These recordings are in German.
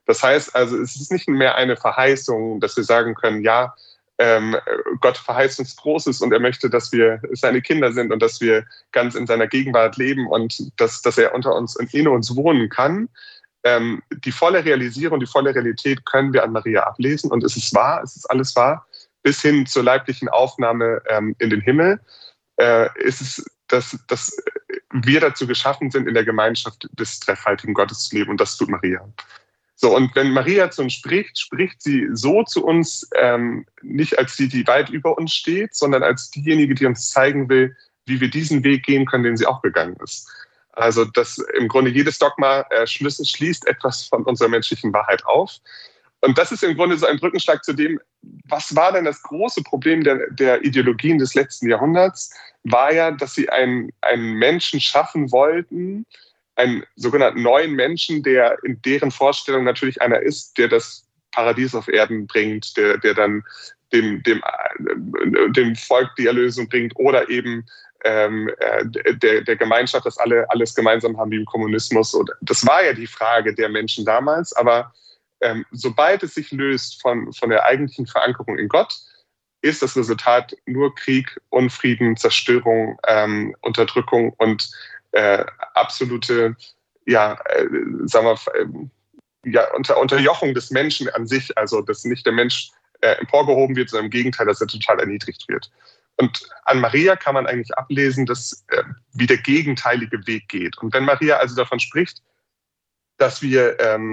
Das heißt also, es ist nicht mehr eine Verheißung, dass wir sagen können, ja, Gott verheißt uns Großes und er möchte, dass wir seine Kinder sind und dass wir ganz in seiner Gegenwart leben und dass er unter uns und in uns wohnen kann. Die volle Realisierung, die volle Realität können wir an Maria ablesen und es ist wahr, es ist alles wahr, bis hin zur leiblichen Aufnahme in den Himmel. Ist es, dass wir dazu geschaffen sind, in der Gemeinschaft des dreifaltigen Gottes zu leben und das tut Maria. So, und wenn Maria zu uns spricht, spricht sie so zu uns, nicht als die weit über uns steht, sondern als diejenige, die uns zeigen will, wie wir diesen Weg gehen können, den sie auch gegangen ist. Also, dass im Grunde jedes Dogma schließt etwas von unserer menschlichen Wahrheit auf. Und das ist im Grunde so ein Brückenschlag zu dem, was war denn das große Problem der Ideologien des letzten Jahrhunderts, war ja, dass sie einen Menschen schaffen wollten, einen sogenannten neuen Menschen, der in deren Vorstellung natürlich einer ist, der das Paradies auf Erden bringt, der dann dem Volk die Erlösung bringt oder eben der Gemeinschaft, dass alle alles gemeinsam haben wie im Kommunismus. Und das war ja die Frage der Menschen damals, aber sobald es sich löst von der eigentlichen Verankerung in Gott, ist das Resultat nur Krieg, Unfrieden, Zerstörung, Unterdrückung und absolute, Unterjochung des Menschen an sich, also dass nicht der Mensch emporgehoben wird, sondern im Gegenteil, dass er total erniedrigt wird. Und an Maria kann man eigentlich ablesen, dass wie der gegenteilige Weg geht. Und wenn Maria also davon spricht, dass wir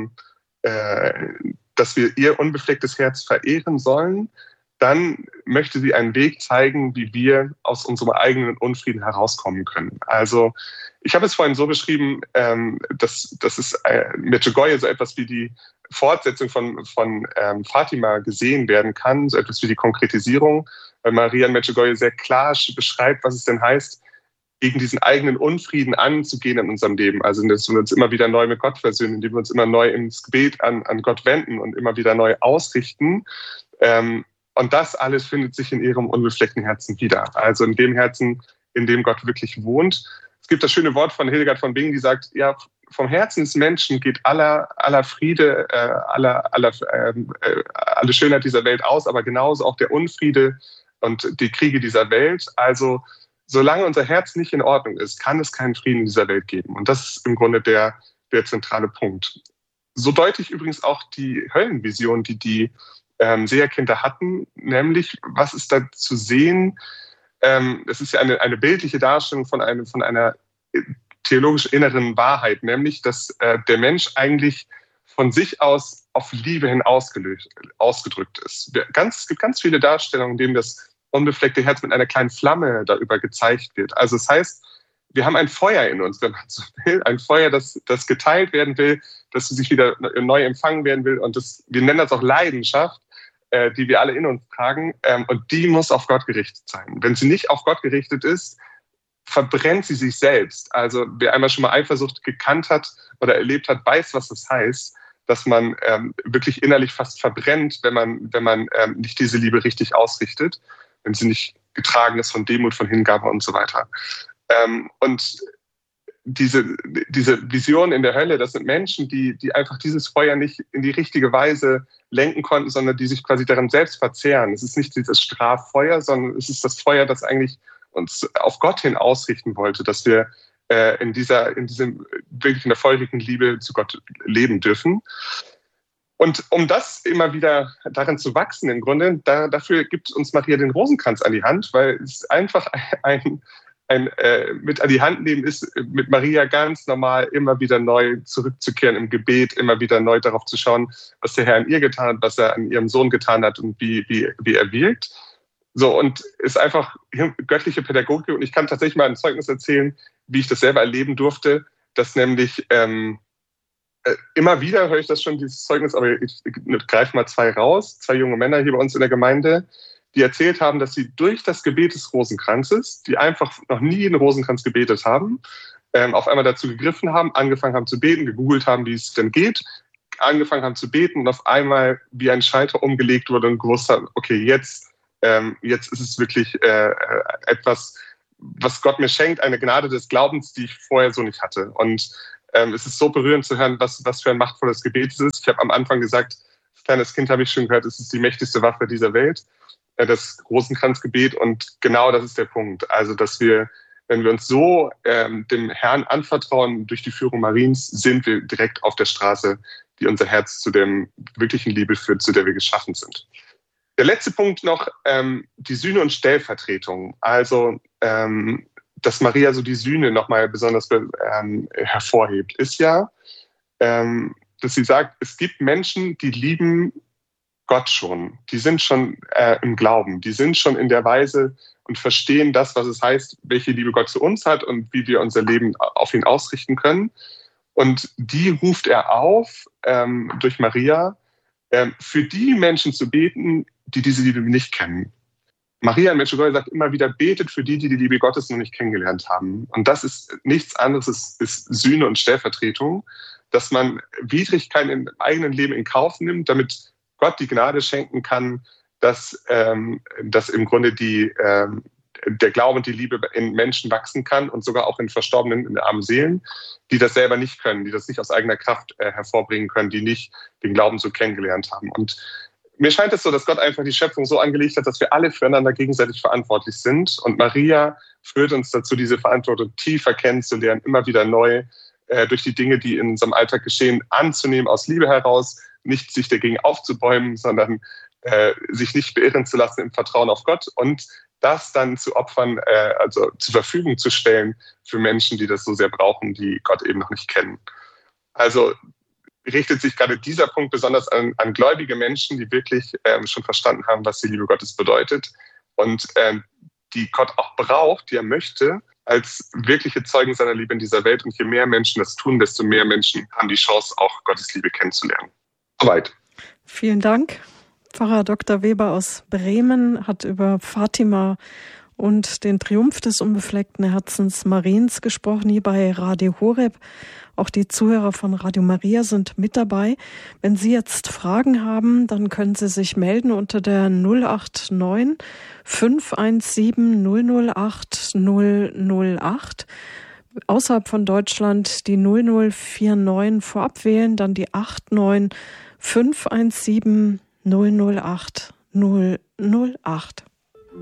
ihr unbeflecktes Herz verehren sollen, dann möchte sie einen Weg zeigen, wie wir aus unserem eigenen Unfrieden herauskommen können. Also ich habe es vorhin so beschrieben, dass es Medjugorje so etwas wie die Fortsetzung von Fatima gesehen werden kann, so etwas wie die Konkretisierung, weil Maria in Medjugorje sehr klar beschreibt, was es denn heißt, gegen diesen eigenen Unfrieden anzugehen in unserem Leben. Also indem wir uns immer wieder neu mit Gott versöhnen, indem wir uns immer neu ins Gebet an Gott wenden und immer wieder neu ausrichten. Und das alles findet sich in ihrem unbefleckten Herzen wieder. Also in dem Herzen, in dem Gott wirklich wohnt. Es gibt das schöne Wort von Hildegard von Bingen, die sagt, ja, vom Herzen des Menschen geht aller Friede, alle Schönheit dieser Welt aus, aber genauso auch der Unfriede und die Kriege dieser Welt. Also solange unser Herz nicht in Ordnung ist, kann es keinen Frieden in dieser Welt geben. Und das ist im Grunde der zentrale Punkt. So deute ich übrigens auch die Höllenvision, die Seherkinder hatten, nämlich was ist da zu sehen? Es ist ja eine bildliche Darstellung von einer theologisch inneren Wahrheit, nämlich dass der Mensch eigentlich von sich aus auf Liebe hin ausgedrückt ist. Es gibt ganz viele Darstellungen, in denen das unbefleckte Herz mit einer kleinen Flamme darüber gezeigt wird. Also es heißt, wir haben ein Feuer in uns, wenn man so will, ein Feuer, das geteilt werden will, das sich wieder neu empfangen werden will. Und wir nennen das auch Leidenschaft, die wir alle in uns tragen. Und die muss auf Gott gerichtet sein. Wenn sie nicht auf Gott gerichtet ist, verbrennt sie sich selbst. Also wer einmal schon mal Eifersucht gekannt hat oder erlebt hat, weiß, was das heißt, dass man wirklich innerlich fast verbrennt, wenn man nicht diese Liebe richtig ausrichtet, wenn sie nicht getragen ist von Demut, von Hingabe und so weiter. Und diese Vision in der Hölle, das sind Menschen, die einfach dieses Feuer nicht in die richtige Weise lenken konnten, sondern die sich quasi daran selbst verzehren. Es ist nicht dieses Straffeuer, sondern es ist das Feuer, das eigentlich uns auf Gott hin ausrichten wollte, dass wir in diesem wirklich in der feurigen Liebe zu Gott leben dürfen. Und um das immer wieder darin zu wachsen, im Grunde, dafür gibt uns Maria den Rosenkranz an die Hand, weil es einfach ein mit an die Hand nehmen ist, mit Maria ganz normal immer wieder neu zurückzukehren im Gebet, immer wieder neu darauf zu schauen, was der Herr an ihr getan hat, was er an ihrem Sohn getan hat und wie er wirkt. So, und ist einfach göttliche Pädagogik. Und ich kann tatsächlich mal ein Zeugnis erzählen, wie ich das selber erleben durfte, dass nämlich immer wieder höre ich das schon, dieses Zeugnis, aber ich greife mal zwei junge Männer hier bei uns in der Gemeinde, die erzählt haben, dass sie durch das Gebet des Rosenkranzes, die einfach noch nie einen Rosenkranz gebetet haben, auf einmal dazu gegriffen haben, angefangen haben zu beten, gegoogelt haben, wie es denn geht, angefangen haben zu beten und auf einmal wie ein Schalter umgelegt wurde und gewusst haben, okay, jetzt ist es wirklich etwas, was Gott mir schenkt, eine Gnade des Glaubens, die ich vorher so nicht hatte. Und Es ist so berührend zu hören, was für ein machtvolles Gebet es ist. Ich habe am Anfang gesagt, als kleines Kind habe ich schon gehört, es ist die mächtigste Waffe dieser Welt, das Rosenkranzgebet. Und genau das ist der Punkt. Also, dass wir, wenn wir uns so dem Herrn anvertrauen durch die Führung Mariens, sind wir direkt auf der Straße, die unser Herz zu der wirklichen Liebe führt, zu der wir geschaffen sind. Der letzte Punkt noch, die Sühne und Stellvertretung. Also, dass Maria so die Sühne nochmal besonders hervorhebt, ist ja, dass sie sagt, es gibt Menschen, die lieben Gott schon. Die sind schon im Glauben. Die sind schon in der Weise und verstehen das, was es heißt, welche Liebe Gott zu uns hat und wie wir unser Leben auf ihn ausrichten können. Und die ruft er auf, durch Maria, für die Menschen zu beten, die diese Liebe nicht kennen. Maria in Medjugorje sagt immer wieder, betet für die Liebe Gottes noch nicht kennengelernt haben. Und das ist nichts anderes, ist Sühne und Stellvertretung, dass man Widrigkeiten im eigenen Leben in Kauf nimmt, damit Gott die Gnade schenken kann, dass im Grunde der Glaube und die Liebe in Menschen wachsen kann und sogar auch in Verstorbenen, in armen Seelen, die das selber nicht können, die das nicht aus eigener Kraft hervorbringen können, die nicht den Glauben so kennengelernt haben. Und mir scheint es so, dass Gott einfach die Schöpfung so angelegt hat, dass wir alle füreinander gegenseitig verantwortlich sind. Und Maria führt uns dazu, diese Verantwortung tiefer kennenzulernen, immer wieder neu durch die Dinge, die in unserem Alltag geschehen, anzunehmen, aus Liebe heraus, nicht sich dagegen aufzubäumen, sondern sich nicht beirren zu lassen im Vertrauen auf Gott und das dann zu Opfern, also zur Verfügung zu stellen für Menschen, die das so sehr brauchen, die Gott eben noch nicht kennen. Also richtet sich gerade dieser Punkt besonders an gläubige Menschen, die wirklich schon verstanden haben, was die Liebe Gottes bedeutet und die Gott auch braucht, die er möchte, als wirkliche Zeugen seiner Liebe in dieser Welt. Und je mehr Menschen das tun, desto mehr Menschen haben die Chance, auch Gottes Liebe kennenzulernen. Soweit. Vielen Dank. Pfarrer Dr. Weber aus Bremen hat über Fatima und den Triumph des unbefleckten Herzens Mariens gesprochen, hier bei Radio Horeb. Auch die Zuhörer von Radio Maria sind mit dabei. Wenn Sie jetzt Fragen haben, dann können Sie sich melden unter der 089 517 008 008. Außerhalb von Deutschland die 0049 vorab wählen, dann die 89 517 008 008.